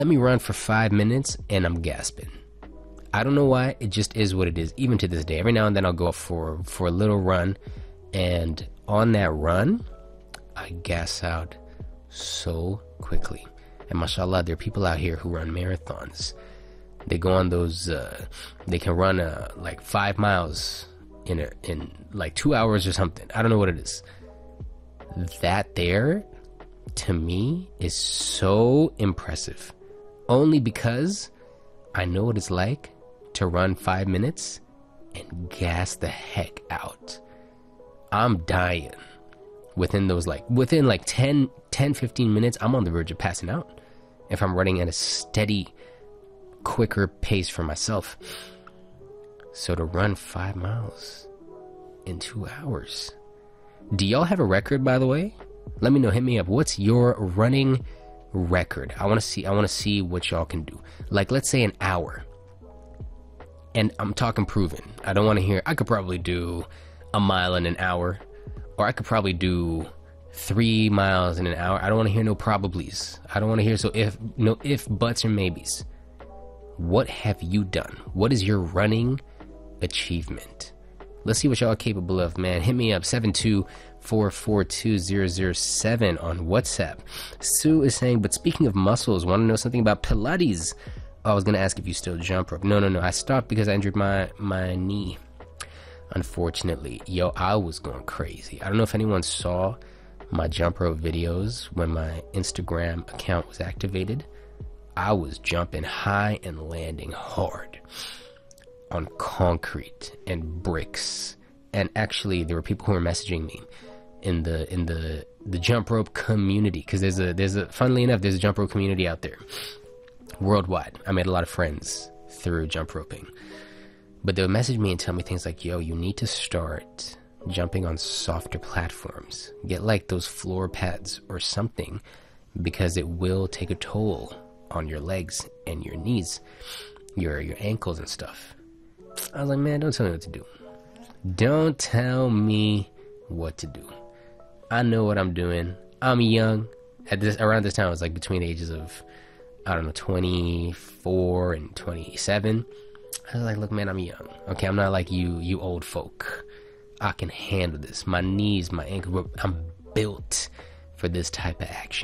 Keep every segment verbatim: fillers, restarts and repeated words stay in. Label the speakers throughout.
Speaker 1: Let me run for five minutes and I'm gasping. I don't know why. It just is what it is. Even to this day, every now and then I'll go for for a little run, and on that run, I gas out so quickly. And mashallah, there are people out here who run marathons. They go on those. Uh, they can run uh, like five miles in a, in like two hours or something. I don't know what it is. That there, to me, is so impressive. Only because I know what it's like to run five minutes and gas the heck out. I'm dying within those like within like ten, fifteen minutes. I'm on the verge of passing out if I'm running at a steady, quicker pace for myself. So to run five miles in two hours. Do y'all have a record, by the way? Let me know. Hit me up. What's your running record? I want to see. I want to see what y'all can do. Like, let's say an hour. And I'm talking proven. I don't want to hear, I could probably do a mile in an hour, or I could probably do three miles in an hour. I don't want to hear no probablys. I don't want to hear so if, no if, buts, or maybes. What have you done? What is your running achievement? Let's see what y'all are capable of, man. Hit me up, seven two four four two zero zero seven on WhatsApp. Sue is saying, but speaking of muscles, want to know something about Pilates? I was going to ask if you still jump rope. No, no, no. I stopped because I injured my, my knee, unfortunately. Yo, I was going crazy. I don't know if anyone saw my jump rope videos when my Instagram account was activated. I was jumping high and landing hard on concrete and bricks. And actually, there were people who were messaging me in the in the the jump rope community, because there's a there's a funnily enough there's a jump rope community out there worldwide. I made a lot of friends through jump roping, but they'll message me and tell me things like, yo, you need to start jumping on softer platforms, get like those floor pads or something, because it will take a toll on your legs and your knees, your your ankles and stuff. I was like, man, don't tell me what to do. Don't tell me what to do. I know what I'm doing. I'm young. At this around this time, I was like between the ages of, I don't know, twenty-four and twenty-seven. I was like, look, man, I'm young. Okay, I'm not like you, you old folk. I can handle this. My knees, my ankle, I'm built for this type of action.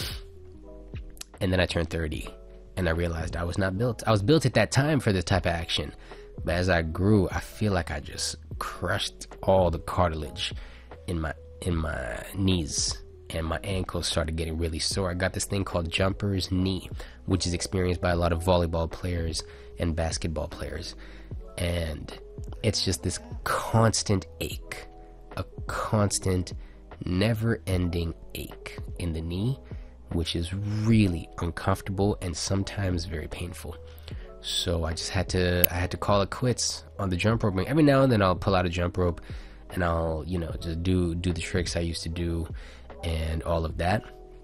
Speaker 1: And then I turned thirty, and I realized I was not built. I was built at that time for this type of action. But as I grew, I feel like I just crushed all the cartilage in my in my knees, and my ankles started getting really sore. I got this thing called jumper's knee, which is experienced by a lot of volleyball players and basketball players. And it's just this constant ache, a constant, never-ending ache in the knee, which is really uncomfortable and sometimes very painful. So I just had to, I had to call it quits on the jump rope. Every now and then I'll pull out a jump rope and I'll, you know, just do, do the tricks I used to do and all of that.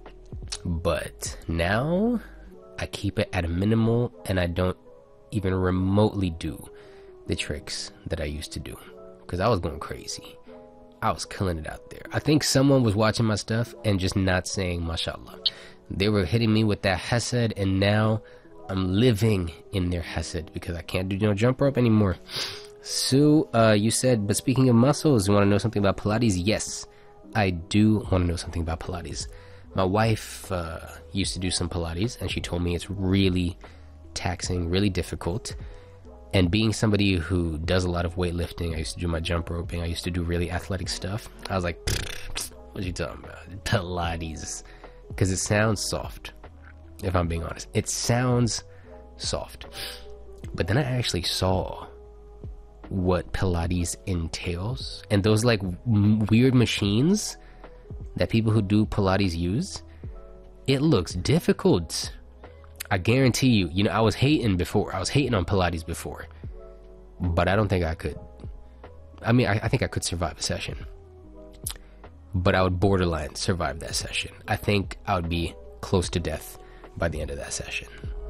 Speaker 1: But now I keep it at a minimal, and I don't even remotely do the tricks that I used to do, because I was going crazy. I was killing it out there. I think someone was watching my stuff and just not saying mashallah. They were hitting me with that hesed, and now I'm living in their hesed because I can't do no jump rope anymore. Sue, uh, you said, but speaking of muscles, you want to know something about Pilates? Yes, I do want to know something about Pilates. My wife uh, used to do some Pilates, and she told me it's really taxing, really difficult. And being somebody who does a lot of weightlifting, I used to do my jump roping, I used to do really athletic stuff. I was like, what you talking about? Pilates. Because it sounds soft, if I'm being honest. It sounds soft. But then I actually saw what Pilates entails, and those like m- weird machines that people who do Pilates use. It looks difficult. I guarantee you, you know, I was hating before. I was hating on Pilates before, but I don't think I could. I mean, I, I think I could survive a session, but I would borderline survive that session. I think I would be close to death by the end of that session.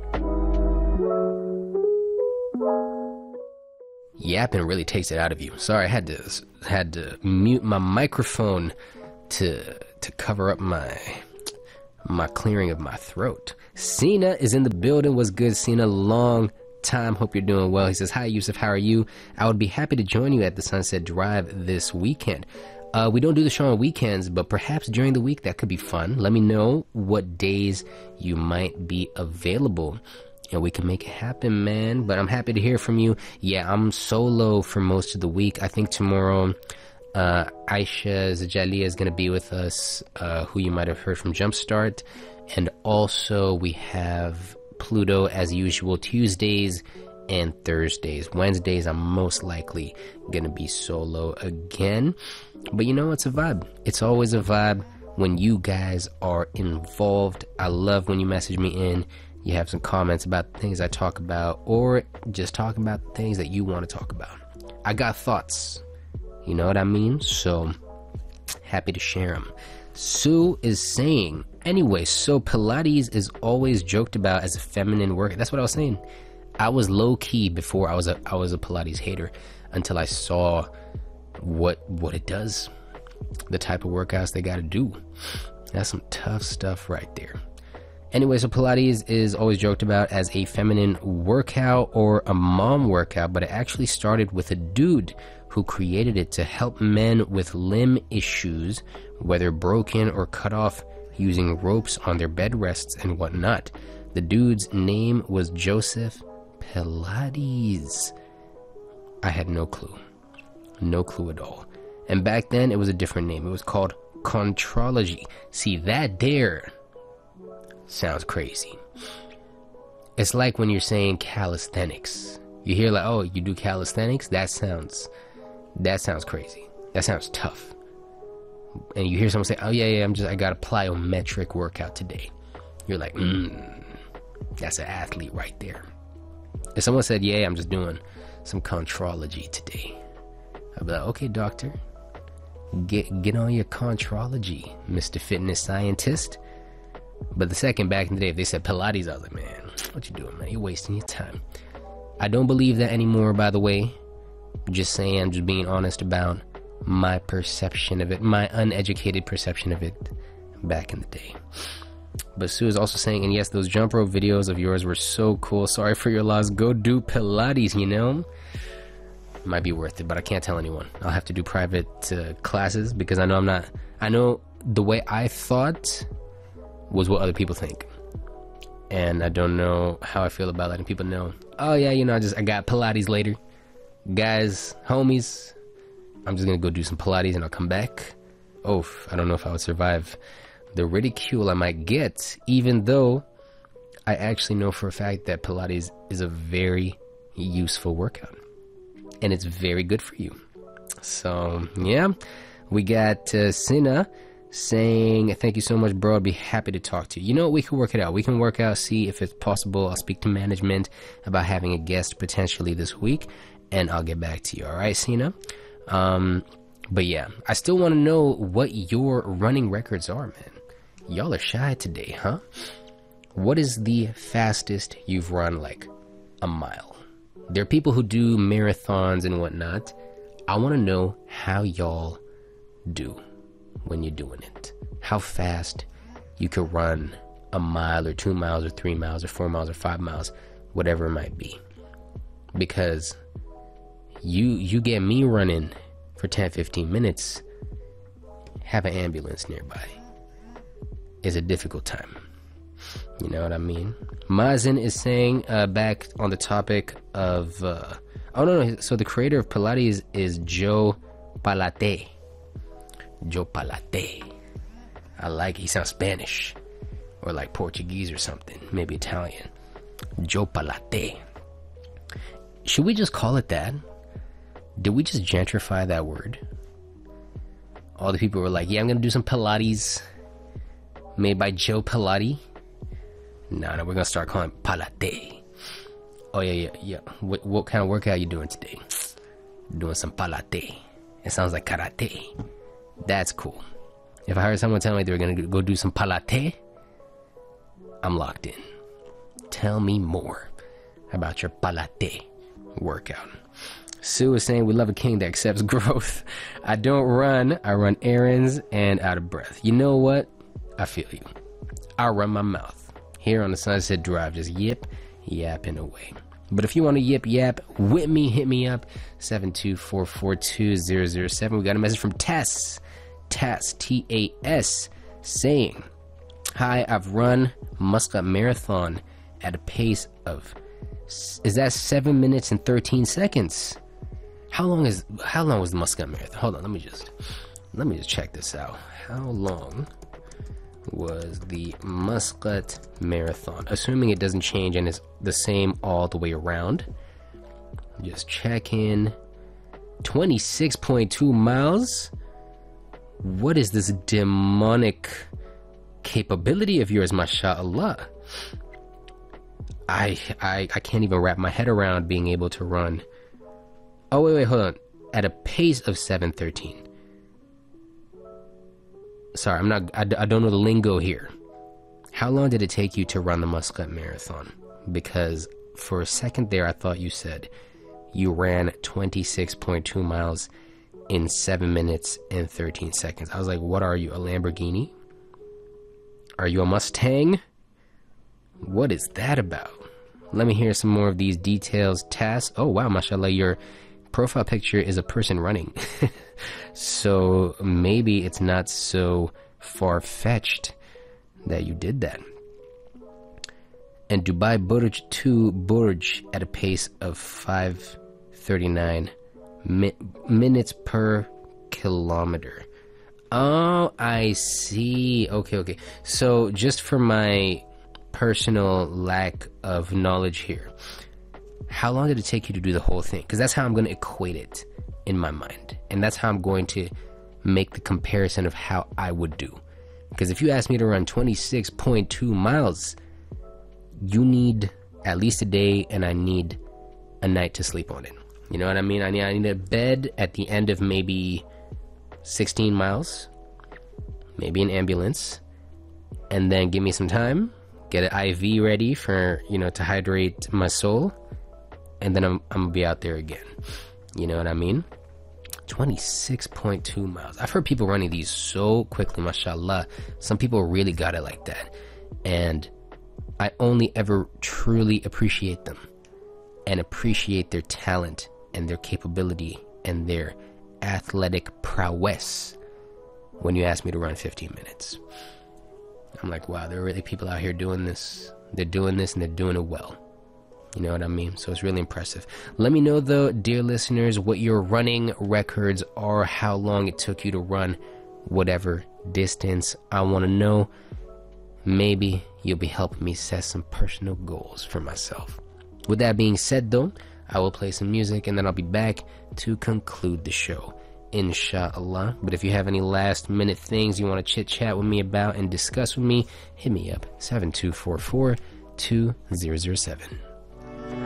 Speaker 1: Yapping really takes it out of you. Sorry, I had to had to mute my microphone to to cover up my my clearing of my throat. Cena is in the building. What's good, Cena? Long time. Hope you're doing well. He says, hi, Yusuf. How are you? I would be happy to join you at the Sunset Drive this weekend. Uh, we don't do the show on weekends, but perhaps during the week that could be fun. Let me know what days you might be available, and we can make it happen, man. But I'm happy to hear from you. Yeah, I'm solo for most of the week. I think tomorrow, uh, Aisha Zajalia is going to be with us, uh, who you might have heard from Jumpstart. And also we have Pluto as usual Tuesdays and Thursdays. Wednesdays, I'm most likely going to be solo again. But you know, it's a vibe. It's always a vibe when you guys are involved. I love when you message me in. You have some comments about things I talk about, or just talking about things that you want to talk about. I got thoughts. You know what I mean? So, happy to share them. Sue is saying, anyway, so Pilates is always joked about as a feminine work. That's what I was saying. I was low-key before I was a I was a Pilates hater until I saw what what it does, the type of workouts they got to do. That's some tough stuff right there. Anyway, so Pilates is always joked about as a feminine workout or a mom workout, but it actually started with a dude who created it to help men with limb issues, whether broken or cut off, using ropes on their bed rests and whatnot. The dude's name was Joseph Pilates. I had no clue. No clue at all. And back then, it was a different name. It was called Contrology. See, that there sounds crazy. It's like when you're saying calisthenics. You hear like, oh, you do calisthenics? That sounds, that sounds crazy. That sounds tough. And you hear someone say, oh yeah, yeah, I'm just, I got a plyometric workout today. You're like, mmm, that's an athlete right there. If someone said, yeah, I'm just doing some Contrology today, I'd be like, okay, doctor, get get on your Contrology, Mister Fitness Scientist. But the second back in the day, if they said Pilates, I was like, man, what you doing, man? You're wasting your time. I don't believe that anymore, by the way. Just saying, I'm just being honest about my perception of it, my uneducated perception of it back in the day. But Sue is also saying, and yes, those jump rope videos of yours were so cool. Sorry for your loss. Go do Pilates, you know? Might be worth it, but I can't tell anyone. I'll have to do private uh, classes because I know I'm not, I know the way I thought was what other people think. And I don't know how I feel about letting people know, oh yeah, you know, I just, I got Pilates later. Guys, homies, I'm just gonna go do some Pilates and I'll come back. Oh, I don't know if I would survive the ridicule I might get, even though I actually know for a fact that Pilates is a very useful workout. And it's very good for you. So, yeah. We got uh, Sina saying, thank you so much, bro. I'd be happy to talk to you. You know what? We can work it out. We can work out, see if it's possible. I'll speak to management about having a guest potentially this week, and I'll get back to you. All right, Sina? Um, but yeah, I still want to know what your running records are, man. Y'all are shy today, huh? What is the fastest you've run, like a mile? There are people who do marathons and whatnot. I want to know how y'all do when you're doing it. How fast you could run a mile or two miles or three miles or four miles or five miles, whatever it might be. Because you you get me running for ten, fifteen minutes, have an ambulance nearby. It's a difficult time. You know what I mean? Mazen is saying, uh, back on the topic of, uh, oh no, no, so the creator of Pilates is Joe Palate. Joe Palate. I like it. He sounds Spanish or like Portuguese or something, maybe Italian. Joe Palate. Should we just call it that? Did we just gentrify that word? All the people were like, yeah, I'm gonna do some Pilates made by Joe Pilates. No, no, we're gonna start calling it Palate. Oh yeah, yeah, yeah. What, what kind of workout are you doing today? Doing some Palate. It sounds like karate. That's cool. If I heard someone tell me they were gonna go do some Palate, I'm locked in. Tell me more about your Palate workout. Sue is saying, we love a king that accepts growth. I don't run, I run errands and out of breath. You know what? I feel you. I run my mouth here on the Sunset Drive, just yip yapping away. But if you want to yip yap with me, hit me up, seven two four four two zero zero seven. We got a message from Tass, Tass, T A S, saying, hi, I've run Muscat Marathon at a pace of, is that seven minutes and thirteen seconds? How long is, how long was the Muscat Marathon? Hold on, let me just, let me just check this out. How long was the Muscat Marathon? Assuming it doesn't change and it's the same all the way around. Just check in. twenty-six point two miles. What is this demonic capability of yours, mashallah? I, I I can't even wrap my head around being able to run. Oh, wait, wait, hold on. At a pace of seven thirteen. Sorry, I'm not, I, I don't know the lingo here. How long did it take you to run the Muscat Marathon? Because for a second there, I thought you said you ran twenty-six point two miles in seven minutes and thirteen seconds. I was like, what are you, a Lamborghini? Are you a Mustang? What is that about? Let me hear some more of these details. Task. Oh, wow, mashallah, your profile picture is a person running. So maybe it's not so far-fetched that you did that. And Dubai Burj to Burj at a pace of five thirty-nine mi- minutes per kilometer. Oh, I see. Okay, okay. So just for my personal lack of knowledge here, how long did it take you to do the whole thing? Because that's how I'm going to equate it in my mind. And that's how I'm going to make the comparison of how I would do. Because if you ask me to run twenty-six point two miles, you need at least a day, and I need a night to sleep on it. You know what I mean? I need, I need a bed at the end of maybe sixteen miles, maybe an ambulance, and then give me some time, get an I V ready for, you know, to hydrate my soul, and then I'm, I'm gonna be out there again. You know what I mean? twenty-six point two miles. I've heard people running these so quickly, mashallah. Some people really got it like that. And I only ever truly appreciate them and appreciate their talent and their capability and their athletic prowess when you ask me to run fifteen minutes. I'm like, wow, there are really people out here doing this. They're doing this and they're doing it well. You know what I mean? So it's really impressive. Let me know, though, dear listeners, what your running records are, how long it took you to run whatever distance. I want to know. Maybe you'll be helping me set some personal goals for myself. With that being said, though, I will play some music and then I'll be back to conclude the show, inshallah. But if you have any last minute things you want to chit chat with me about and discuss with me, hit me up, seven two four four two zero zero seven.